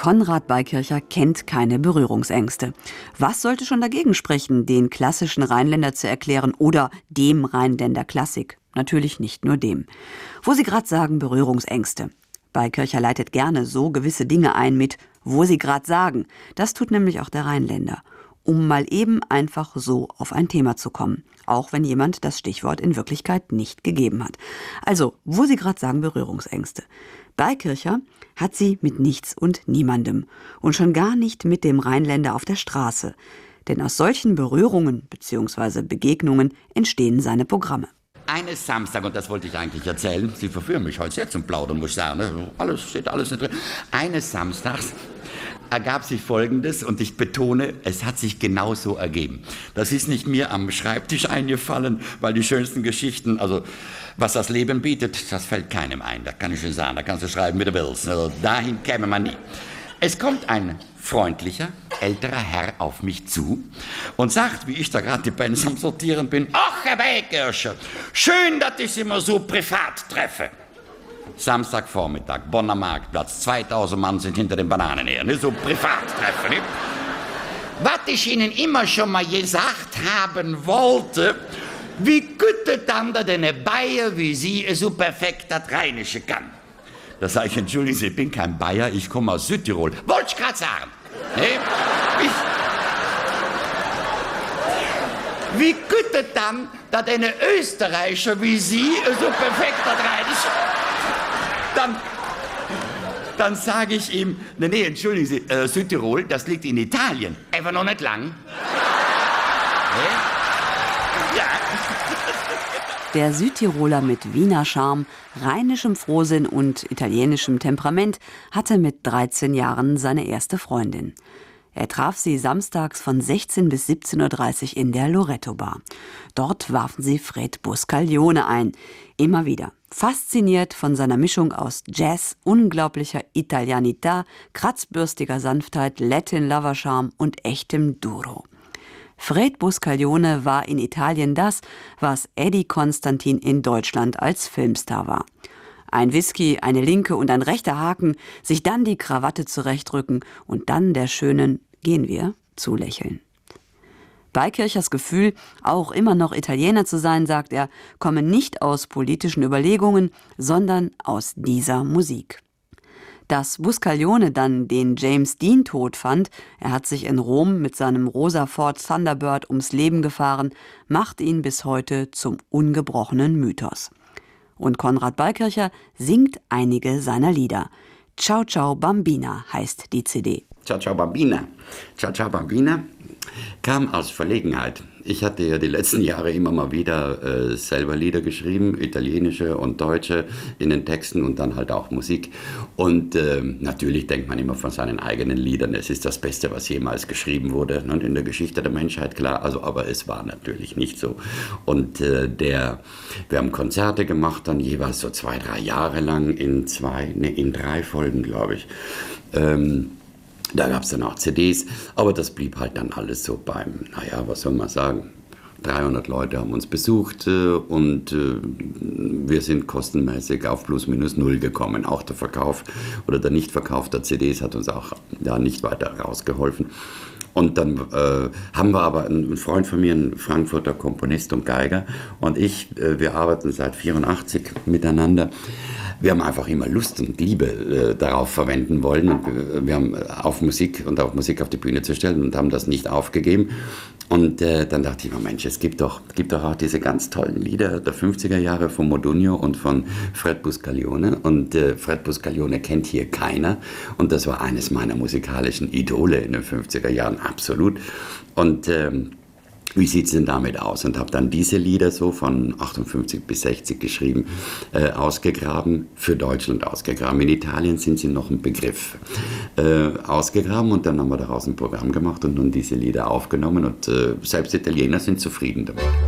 Konrad Beikircher kennt keine Berührungsängste. Was sollte schon dagegen sprechen, den klassischen Rheinländer zu erklären oder dem Rheinländer Klassik? Natürlich nicht nur dem. Wo Sie gerade sagen, Berührungsängste. Beikircher leitet gerne so gewisse Dinge ein mit wo Sie gerade sagen. Das tut nämlich auch der Rheinländer. Um mal eben einfach so auf ein Thema zu kommen. Auch wenn jemand das Stichwort in Wirklichkeit nicht gegeben hat. Also, wo Sie gerade sagen, Berührungsängste. Beikircher hat sie mit nichts und niemandem. Und schon gar nicht mit dem Rheinländer auf der Straße. Denn aus solchen Berührungen bzw. Begegnungen entstehen seine Programme. Eines Samstag, und das wollte ich eigentlich erzählen, Sie verführen mich heute sehr zum Plaudern, muss ich sagen, ne? Steht alles nicht drin. Eines Samstags ergab sich Folgendes, und ich betone, es hat sich genauso ergeben. Das ist nicht mir am Schreibtisch eingefallen, weil die schönsten Geschichten, also was das Leben bietet, das fällt keinem ein. Da kann ich schon sagen, da kannst du schreiben, wie du willst. Also dahin käme man nie. Es kommt ein freundlicher, älterer Herr auf mich zu und sagt, wie ich da gerade die Bands am Sortieren bin, ach, Herr Beikircher, schön, dass ich Sie immer so privat treffe. Samstagvormittag, Bonner Marktplatz, 2000 Mann sind hinter den Bananen her, ne? So Privattreffen. Ne? Was ich Ihnen immer schon mal gesagt haben wollte, wie gut dann der Bayer wie Sie so perfekt das Rheinische kann. Da sage ich, entschuldigen Sie, ich bin kein Bayer, ich komme aus Südtirol. Wollte ich gerade sagen. Ne? Wie gut dann, dass eine Österreicher wie Sie so perfekt das Rheinische Dann sage ich ihm, nee, entschuldigen Sie, Südtirol, das liegt in Italien. Einfach noch nicht lang. Ja. Der Südtiroler mit Wiener Charme, rheinischem Frohsinn und italienischem Temperament hatte mit 13 Jahren seine erste Freundin. Er traf sie samstags von 16 bis 17:30 Uhr in der Loretto Bar. Dort warfen sie Fred Buscaglione ein. Immer wieder. Fasziniert von seiner Mischung aus Jazz, unglaublicher Italianità, kratzbürstiger Sanftheit, Latin-Lover-Charme und echtem Duro. Fred Buscaglione war in Italien das, was Eddie Constantin in Deutschland als Filmstar war. Ein Whisky, eine linke und ein rechter Haken, sich dann die Krawatte zurechtrücken und dann der schönen "Gehen wir" zulächeln. Beikirchers Gefühl, auch immer noch Italiener zu sein, sagt er, komme nicht aus politischen Überlegungen, sondern aus dieser Musik. Dass Buscaglione dann den James Dean tot fand, er hat sich in Rom mit seinem rosa Ford Thunderbird ums Leben gefahren, macht ihn bis heute zum ungebrochenen Mythos. Und Konrad Beikircher singt einige seiner Lieder. Ciao Ciao Bambina heißt die CD. Ciao Ciao Bambina. Ciao Ciao Bambina kam aus Verlegenheit. Ich hatte ja die letzten Jahre immer mal wieder selber Lieder geschrieben, italienische und deutsche in den Texten und dann halt auch Musik. Und natürlich denkt man immer von seinen eigenen Liedern, es ist das Beste, was jemals geschrieben wurde. Und in der Geschichte der Menschheit, klar, also, aber es war natürlich nicht so. Und wir haben Konzerte gemacht, dann jeweils so 2-3 Jahre lang in 3 Folgen, glaube ich. Da gab es dann auch CDs, aber das blieb halt dann alles so beim, was soll man sagen, 300 Leute haben uns besucht und wir sind kostenmäßig auf plus minus null gekommen. Auch der Verkauf oder der Nichtverkauf der CDs hat uns auch da nicht weiter rausgeholfen. Und dann haben wir aber einen Freund von mir, ein Frankfurter Komponist und Geiger und ich, wir arbeiten seit 1984 miteinander. Wir haben einfach immer Lust und Liebe darauf verwenden wollen. Und wir haben auf Musik auf die Bühne zu stellen und haben das nicht aufgegeben. Und dann dachte ich mir, Mensch, es gibt doch auch diese ganz tollen Lieder der 50er Jahre von Modugno und von Fred Buscaglione. Und Fred Buscaglione kennt hier keiner. Und das war eines meiner musikalischen Idole in den 50er Jahren, absolut. Und wie sieht es denn damit aus? Und habe dann diese Lieder so von 58 bis 60 geschrieben, ausgegraben, für Deutschland ausgegraben. In Italien sind sie noch ein Begriff. Ausgegraben und dann haben wir daraus ein Programm gemacht und nun diese Lieder aufgenommen und selbst Italiener sind zufrieden damit.